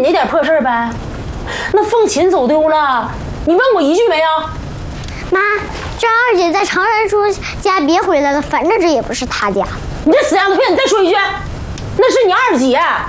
那点破事呗。那凤琴走丢了，你问我一句没有？ 妈，这二姐在常然叔家别回来了，反正这也不是她家。 你这死丫头片，你再说一句，那是你二姐。